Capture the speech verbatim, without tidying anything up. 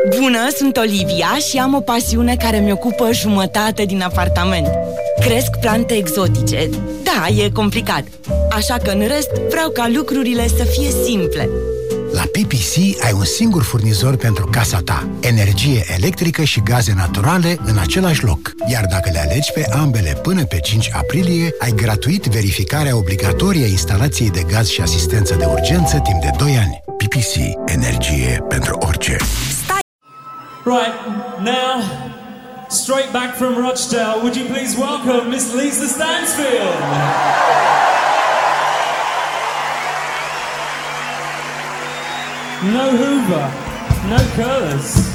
Bună, sunt Olivia și am o pasiune care mi ocupă jumătate din apartament. Cresc plante exotice. Da, e complicat. Așa că în rest vreau ca lucrurile să fie simple. La P P C ai un singur furnizor pentru casa ta. Energie electrică și gaze naturale în același loc. Iar dacă le alegi pe ambele până pe cinci aprilie, ai gratuit verificarea obligatorie a instalației de gaz și asistență de urgență timp de doi ani. P P C. Energie pentru orice. Stai! Right, now, straight back from Rochdale, would you please welcome Miss Lisa Stansfield? No Hoover, no curlers.